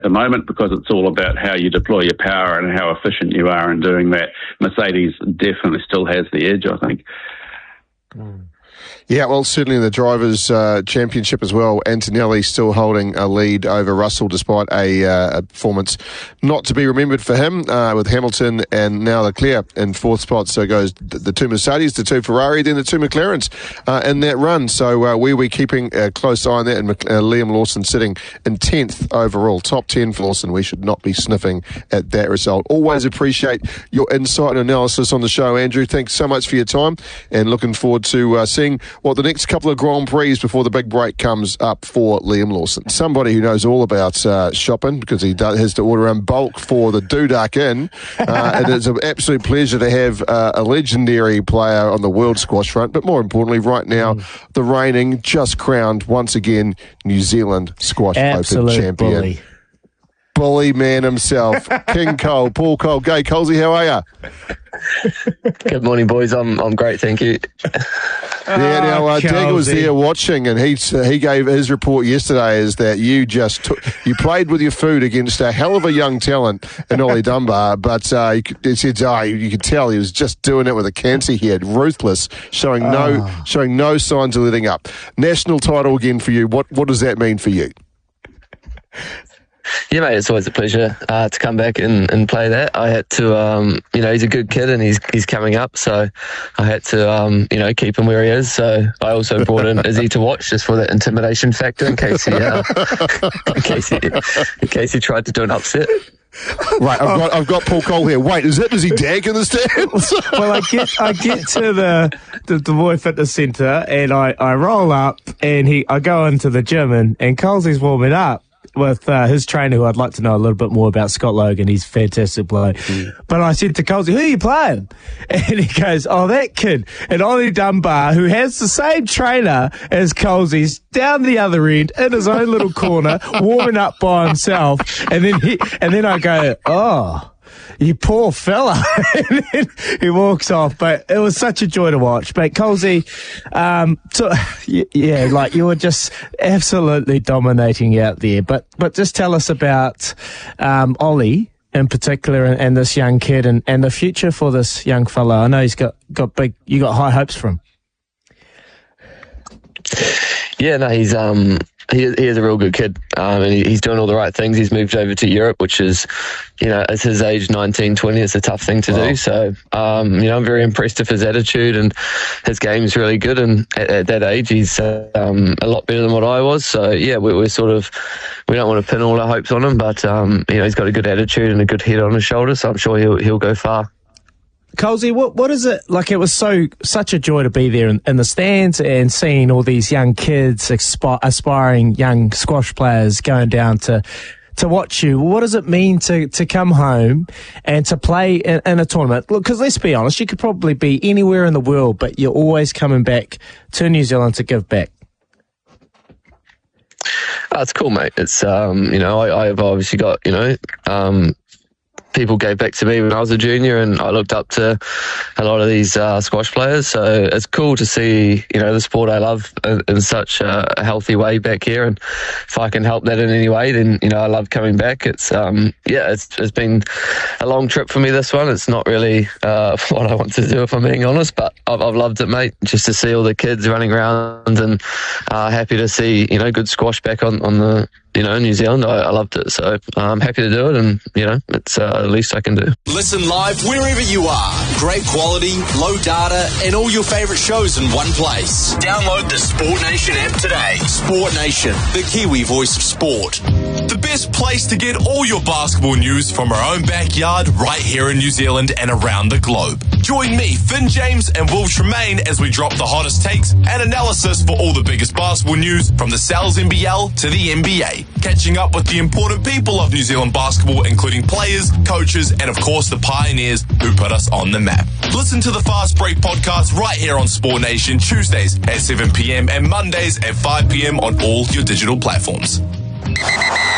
the moment, because it's all about how you deploy your power and how efficient you are in doing that. Mercedes definitely still has the edge, I think. Yeah, well, certainly in the Drivers' Championship as well, Antonelli still holding a lead over Russell despite a performance not to be remembered for him, with Hamilton and now Leclerc in fourth spot. So it goes the two Mercedes, the two Ferrari, then the two McLarens in that run. So we're keeping a close eye on that, and Liam Lawson sitting in 10th overall. Top 10 for Lawson. We should not be sniffing at that result. Always appreciate your insight and analysis on the show, Andrew. Thanks so much for your time, and looking forward to seeing what the next couple of Grand Prix before the big break comes up for Liam Lawson. Somebody who knows all about shopping, because he has to order in bulk for the Duduk Inn. And it's an absolute pleasure to have a legendary player on the world squash front, but more importantly, right now, the reigning, just crowned, once again, New Zealand Squash Open champion. Bully man himself, King Cole, Paul Cole. Gay Colesy, how are you? Good morning, boys. I'm great, thank you. Yeah, now Dag was there watching, and he gave his report yesterday is that you you played with your food against a hell of a young talent in Ollie Dunbar, but he said you could tell he was just doing it with a cancer he had, ruthless, showing no signs of letting up. National title again for you. What does that mean for you? Yeah, mate, it's always a pleasure to come back and play that. I had to, he's a good kid and he's coming up, so I had to, keep him where he is. So I also brought in Izzy to watch just for that intimidation factor in case he tried to do an upset. Right, I've got Paul Cole here. Wait, is he Dag in the stands? Well, I get to the Boy Fitness Centre and I roll up and I go into the gym and Colesy's warming up with his trainer, who I'd like to know a little bit more about, Scott Logan. He's a fantastic bloke. But I said to Colesy, who are you playing? And he goes, that kid. And Ollie Dunbar, who has the same trainer as Colesy's, down the other end, in his own little corner, warming up by himself. And then I go, you poor fella. And then he walks off. But it was such a joy to watch. But Colesy, you were just absolutely dominating out there. But just tell us about Ollie in particular and this young kid and the future for this young fella. I know he's got you got high hopes for him. Yeah, no, he's he is a real good kid, and he's doing all the right things. He's moved over to Europe, which is, at his age, 19, 20, it's a tough thing to do. So, I'm very impressed with his attitude, and his game's really good. And at that age, he's a lot better than what I was. So, yeah, we don't want to pin all our hopes on him, but, he's got a good attitude and a good head on his shoulders. So I'm sure he'll go far. Colesy, what is it like? It was such a joy to be there in the stands and seeing all these young kids, aspiring young squash players going down to watch you. What does it mean to come home and to play in a tournament? Look, because let's be honest, you could probably be anywhere in the world, but you're always coming back to New Zealand to give back. It's cool, mate. It's I've obviously got people gave back to me when I was a junior, and I looked up to a lot of these squash players. So it's cool to see, the sport I love in such a healthy way back here. And if I can help that in any way, then, I love coming back. It's, it's been a long trip for me, this one. It's not really what I want to do, if I'm being honest, but I've loved it, mate, just to see all the kids running around and happy to see, good squash back on the, New Zealand. I loved it. So I'm happy to do it, and, it's the least I can do. Listen live wherever you are. Great quality, low data, and all your favourite shows in one place. Download the Sport Nation app today. Sport Nation, the Kiwi voice of sport. The best place to get all your basketball news from our own backyard right here in New Zealand and around the globe. Join me, Finn James and Will Tremaine, as we drop the hottest takes and analysis for all the biggest basketball news from the Sal's NBL to the NBA. Catching up with the important people of New Zealand basketball, including players, coaches, and of course the pioneers who put us on the map. Listen to the Fast Break podcast right here on Sport Nation, Tuesdays at 7 p.m. and Mondays at 5 p.m. on all your digital platforms.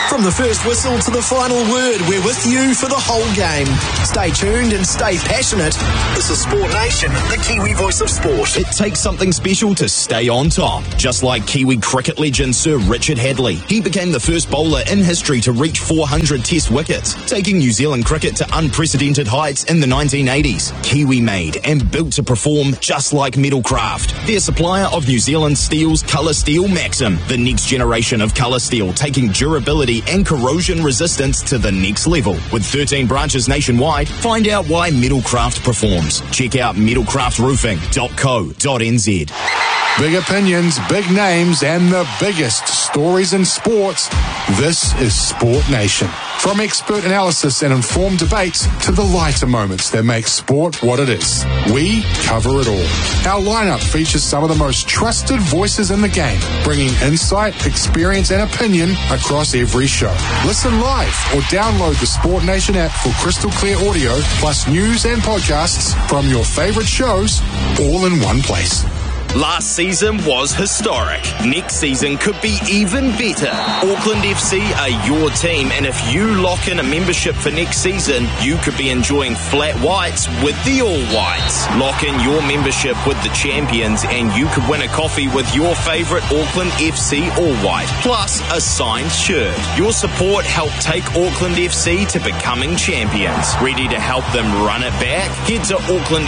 From the first whistle to the final word, we're with you for the whole game. Stay tuned and stay passionate. This is Sport Nation, the Kiwi voice of sport. It takes something special to stay on top, just like Kiwi cricket legend Sir Richard Hadley. He became the first bowler in history to reach 400 test wickets, taking New Zealand cricket to unprecedented heights in the 1980s. Kiwi made and built to perform just like Metalcraft. Their supplier of New Zealand steel's Colour Steel Maxim, the next generation of colour steel, taking durability and corrosion resistance to the next level. With 13 branches nationwide, find out why Metalcraft performs. Check out metalcraftroofing.co.nz. Big opinions, big names, and the biggest stories in sports. This is Sport Nation. From expert analysis and informed debates to the lighter moments that make sport what it is, we cover it all. Our lineup features some of the most trusted voices in the game, bringing insight, experience, and opinion across every show. Listen live or download the Sport Nation app for crystal clear audio, plus news and podcasts from your favorite shows, all in one place. Last season was historic. Next season could be even better. Auckland FC are your team, and if you lock in a membership for next season, you could be enjoying flat whites with the All Whites. Lock in your membership with the champions, and you could win a coffee with your favourite Auckland FC All White, plus a signed shirt. Your support helped take Auckland FC to becoming champions. Ready to help them run it back? Head to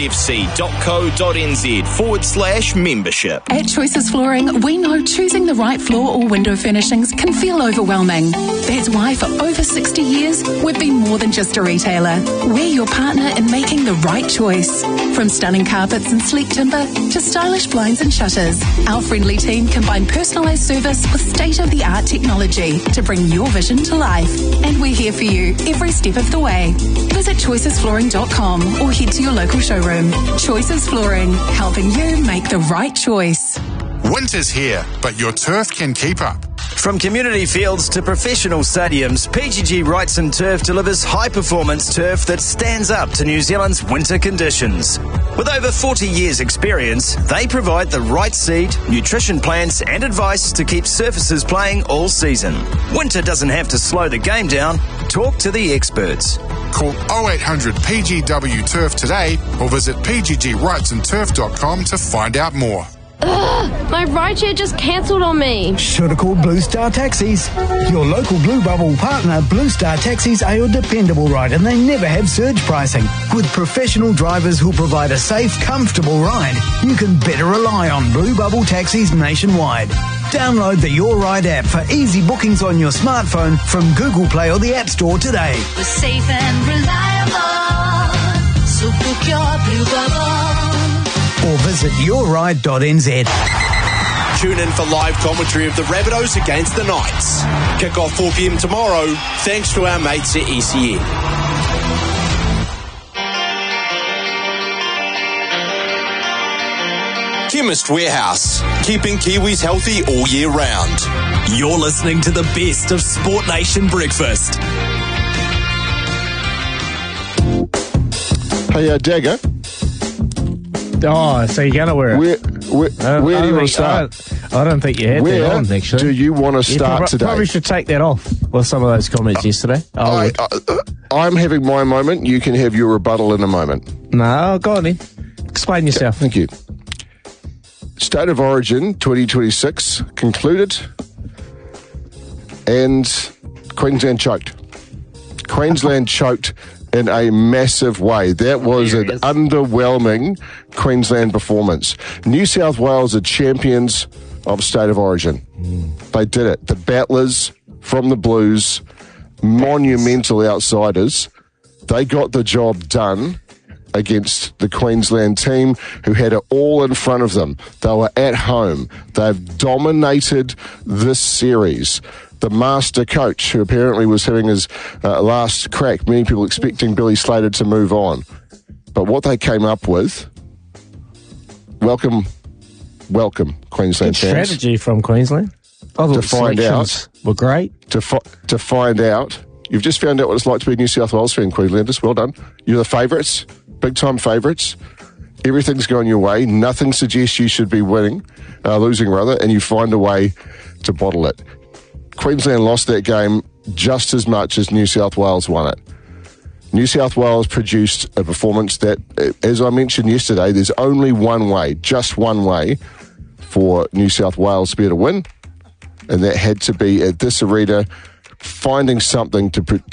aucklandfc.co.nz/membership. At Choices Flooring, we know choosing the right floor or window furnishings can feel overwhelming. That's why for over 60 years, we've been more than just a retailer. We're your partner in making the right choice. From stunning carpets and sleek timber to stylish blinds and shutters, our friendly team combine personalised service with state-of-the-art technology to bring your vision to life. And we're here for you every step of the way. Visit choicesflooring.com or head to your local showroom. Choices Flooring, helping you make the right choice. Winter's here, but your turf can keep up. From community fields to professional stadiums, PGG Wrightson Turf delivers high-performance turf that stands up to New Zealand's winter conditions. With over 40 years' experience, they provide the right seed, nutrition plans and advice to keep surfaces playing all season. Winter doesn't have to slow the game down. Talk to the experts. Call 0800 PGW Turf today or visit pggwrightsonturf.com to find out more. Ugh, my rideshare just cancelled on me. Should have called Blue Star Taxis. Your local Blue Bubble partner, Blue Star Taxis, are your dependable ride, and they never have surge pricing. With professional drivers who'll provide a safe, comfortable ride, you can better rely on Blue Bubble Taxis nationwide. Download the Your Ride app for easy bookings on your smartphone from Google Play or the App Store today. We're safe and reliable, so book your Blue Bubble. Or visit yourride.nz. Tune in for live commentary of the Rabbitohs against the Knights. Kick off 4 p.m. tomorrow, thanks to our mates at ECN. Chemist Warehouse, keeping Kiwis healthy all year round. You're listening to the best of Sport Nation Breakfast. Hey, Dagger. Oh, so you're going to wear it? Where do you want to start? I don't think you had that on, actually. Do you want to start today? Probably should take that off with some of those comments yesterday. I'm having my moment. You can have your rebuttal in a moment. No, go on then. Explain yourself. Thank you. State of Origin 2026 concluded, and Queensland choked. Queensland choked in a massive way. That was an underwhelming Queensland performance. New South Wales are champions of State of Origin. They did it. The battlers from the Blues, monumental outsiders, they got the job done against the Queensland team who had it all in front of them. They were at home. They've dominated this series. The master coach, who apparently was having his last crack, many people expecting Billy Slater to move on. But what they came up with, welcome, Queensland fans. Strategy from Queensland. To find out, were great. To find out, you've just found out what it's like to be a New South Wales fan, Queenslanders. Well done. You're the favourites, big-time favourites. Everything's going your way. Nothing suggests you should be losing, and you find a way to bottle it. Queensland lost that game just as much as New South Wales won it. New South Wales produced a performance that, as I mentioned yesterday, there's only one way, just one way, for New South Wales to be able to win, and that had to be at this arena, finding something to